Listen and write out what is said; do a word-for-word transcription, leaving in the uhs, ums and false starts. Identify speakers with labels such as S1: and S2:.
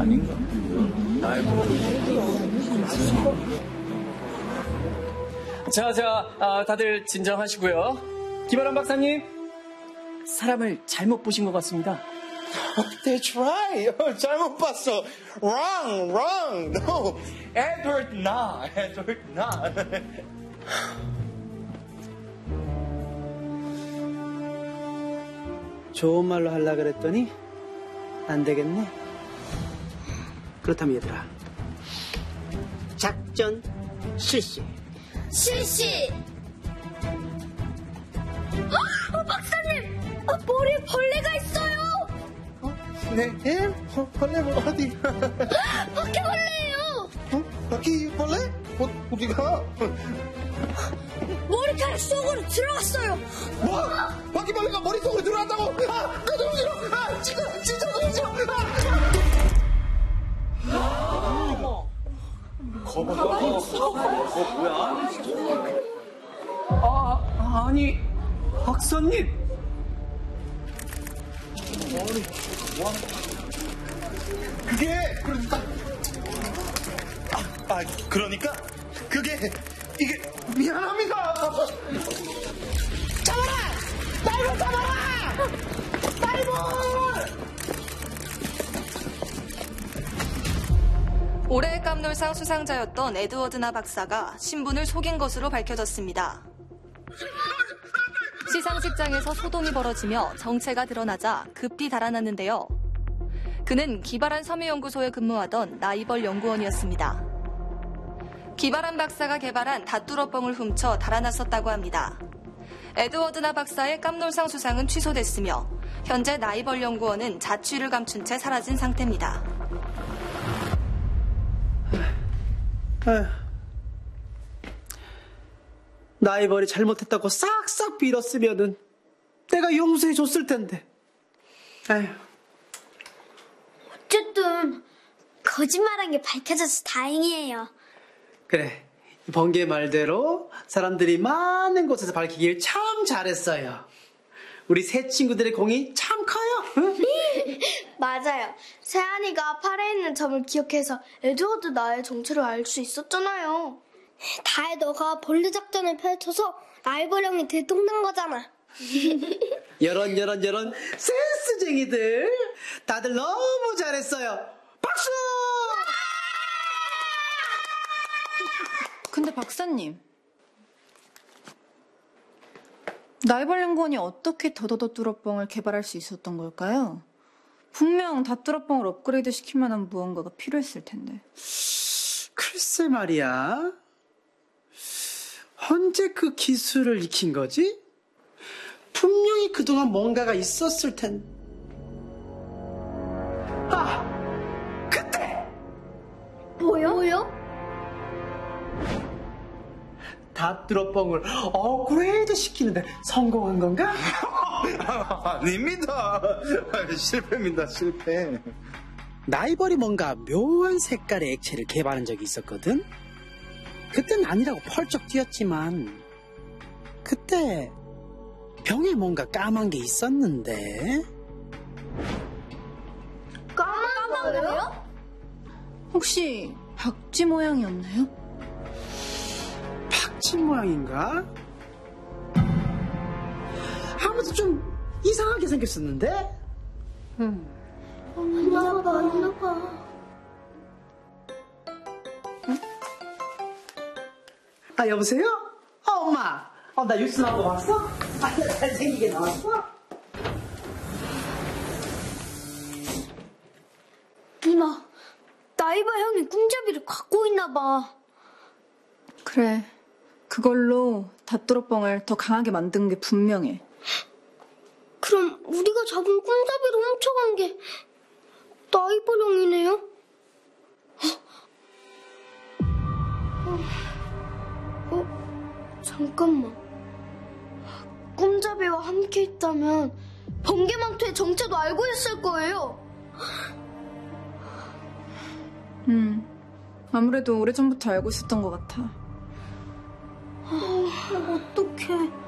S1: 아닌가? 자, 자, 아, 다들 진정하시고요. 김아람 박사님, 사람을 잘못 보신 것 같습니다.
S2: That's right. 잘못 봤어. Wrong, wrong. No. Edward 나. Edward 나.
S3: 좋은 말로 하려고 그랬더니 안 되겠네. 그렇다면 얘들아, 작전 실시.
S4: 실시! 어, 박사님! 어, 머리에 벌레가 있어요!
S2: 네? 예? 어, 벌레 어디?
S4: 바퀴벌레예요!
S2: 어? 바퀴벌레? 어, 어디가?
S4: 머리카락 속으로 들어갔어요!
S2: 뭐? 바퀴벌레가 머릿속으로 들어갔다고? 아! 나 너무 싫어! 아! 진짜! 진짜 너무 싫어! 아!
S1: 거봐, 거봐, 뭐야? 아, 아니, 박사님.
S2: 그게 그러니까 아, 아 그러니까 그게 이게 미안합니다. 잡아라! 나이볼 잡아라! 나이볼!
S5: 올해의 깜놀상 수상자였던 에드워드나 박사가 신분을 속인 것으로 밝혀졌습니다. 시상식장에서 소동이 벌어지며 정체가 드러나자 급히 달아났는데요. 그는 기발한 섬유연구소에 근무하던 나이벌 연구원이었습니다. 기발한 박사가 개발한 다뚜러뻥을 훔쳐 달아났었다고 합니다. 에드워드나 박사의 깜놀상 수상은 취소됐으며 현재 나이벌 연구원은 자취를 감춘 채 사라진 상태입니다.
S3: 아휴, 나이벌이 잘못했다고 싹싹 빌었으면은 내가 용서해줬을 텐데. 아휴.
S4: 어쨌든 거짓말한 게 밝혀져서 다행이에요.
S3: 그래, 번개 말대로 사람들이 많은 곳에서 밝히길 참 잘했어요. 우리 새 친구들의 공이 참 커요. 응?
S4: 맞아요. 세안이가 팔에 있는 점을 기억해서 에드워드 나의 정체를 알 수 있었잖아요. 다혜 너가 벌레 작전을 펼쳐서 나이벌 형이 들통난 거잖아.
S3: 여런 여런 여런 센스쟁이들 다들 너무 잘했어요. 박수!
S6: 근데 박사님, 나이벌 연구원이 어떻게 더더더 뚜러뻥을 개발할 수 있었던 걸까요? 분명 다뚜러뻥을 업그레이드 시킬 만한 무언가가 필요했을 텐데.
S3: 글쎄 말이야. 언제 그 기술을 익힌 거지? 분명히 그동안 뭔가가 있었을 텐데. 아! 그때!
S4: 뭐요? 뭐요?
S3: 다뚜러뻥을 업그레이드 시키는데 성공한 건가?
S2: 아닙니다. 실패입니다. 실패.
S3: 나이벌이 뭔가 묘한 색깔의 액체를 개발한 적이 있었거든? 그땐 아니라고 펄쩍 뛰었지만 그때 병에 뭔가 까만 게 있었는데.
S4: 까만 거요?
S6: 혹시 박쥐 모양이었나요?
S3: 박쥐 모양인가? 아무튼 좀 이상하게 생겼었는데?
S6: 음.
S4: 있나봐, 있나봐.
S3: 아, 여보세요? 어, 엄마. 어, 나 뉴스 나온 거 봤어? 아, 나 잘생기게 나왔어?
S4: 누나, 나이벌 형이 꿈잡이를 갖고 있나봐.
S6: 그래, 그걸로 다뚜러뻥을 더 강하게 만든 게 분명해.
S4: 그럼 우리가 잡은 꿈잡이를 훔쳐간 게 나이벌 형이네요? 어, 어, 잠깐만. 꿈잡이와 함께 있다면 번개망토의 정체도 알고 있을 거예요.
S6: 음, 아무래도 오래전부터 알고 있었던 것 같아.
S4: 어, 어떡해.